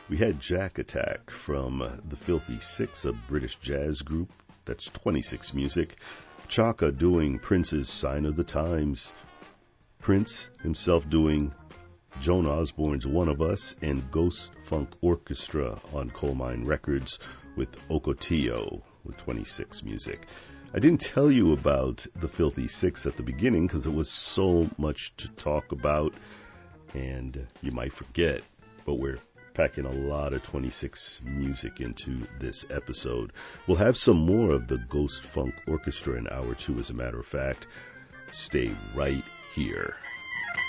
We had Jack Attack from the Filthy Six, a British jazz group. That's 26 Music. Chaka doing Prince's Sign of the Times. Prince himself doing Joan Osborne's One of Us, and Ghost Funk Orchestra on Coal Mine Records with Ocotillo with 26 Music. I didn't tell you about the Filthy Six at the beginning because it was so much to talk about, and you might forget, but we're packing a lot of 26 Music into this episode. We'll have some more of the Ghost Funk Orchestra in hour two, as a matter of fact. Stay right here.